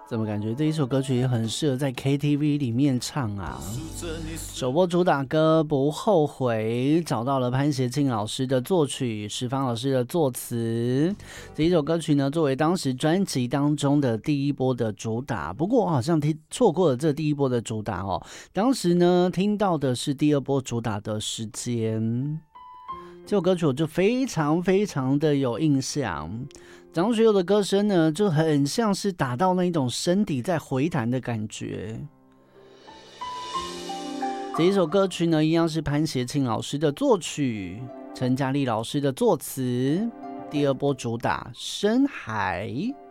怎么感觉这一首歌曲也很适合在 KTV 里面唱啊？首播主打歌《不后悔》，找到了潘协庆老师的作曲，石方老师的作词。这一首歌曲呢，作为当时专辑当中的第一波的主打，不过我好像错过了这第一波的主打哦。当时呢，听到的是第二波主打的时间。这首歌曲我就非常非常的有印象。张学友的歌声呢，就很像是打到那种身体在回弹的感觉。这一首歌曲呢，一样是潘协庆老师的作曲，陈嘉丽老师的作词，第二波主打《深海》。